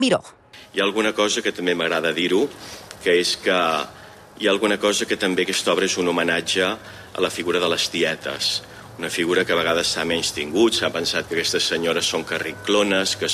Miró. Hi ha alguna cosa que també m'agrada dir-ho, que és que hi ha alguna cosa que també aquesta obra és un homenatge a la figura de les tietes. Una figura que a vegades s'ha menystingut, s'ha pensat que aquestes senyores són carrinclones, que